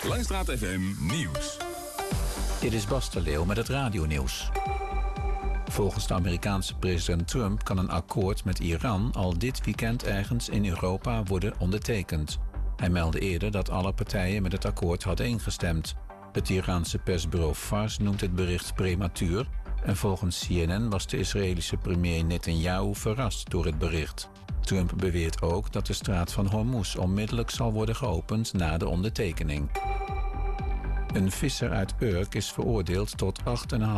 Langstraat FM Nieuws. Dit is Bas de Leeuw met het radionieuws. Volgens de Amerikaanse president Trump kan een akkoord met Iran al dit weekend ergens in Europa worden ondertekend. Hij meldde eerder dat alle partijen met het akkoord hadden ingestemd. Het Iraanse persbureau Fars noemt het bericht prematuur en volgens CNN was de Israëlische premier Netanyahu verrast door het bericht. Trump beweert ook dat de straat van Hormuz onmiddellijk zal worden geopend na de ondertekening. Een visser uit Urk is veroordeeld tot 8,5